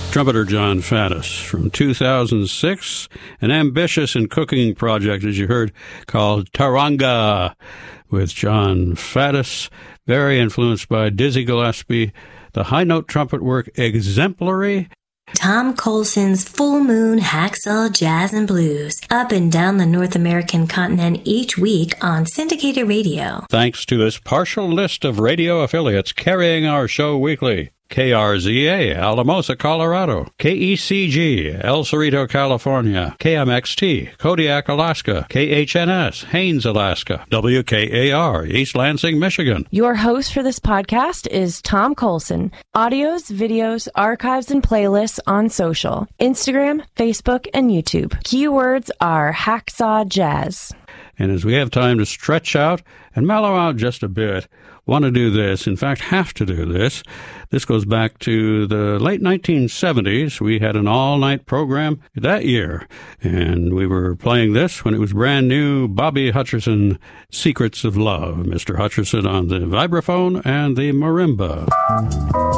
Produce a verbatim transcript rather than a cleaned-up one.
Trumpeter John Faddis from two thousand six, an ambitious and cooking project, as you heard, called Taranga, with John Faddis, very influenced by Dizzy Gillespie, the high-note trumpet work Exemplary. Tom Colson's Full Moon Hacksaw Jazz and Blues, up and down the North American continent each week on syndicated radio. Thanks to this partial list of radio affiliates carrying our show weekly. K R Z A, Alamosa, Colorado. K E C G, El Cerrito, California. K M X T, Kodiak, Alaska. K H N S, Haines, Alaska. W K A R, East Lansing, Michigan. Your host for this podcast is Tom Colson. Audios, videos, archives, and playlists on social. Instagram, Facebook, and YouTube. Keywords are Hacksaw Jazz. And as we have time to stretch out and mellow out just a bit, want to do this, in fact, have to do this. This goes back to the late nineteen seventies. We had an all-night program that year, and we were playing this when it was brand new. Bobby Hutcherson, Secrets of Love. Mister Hutcherson on the vibraphone and the marimba.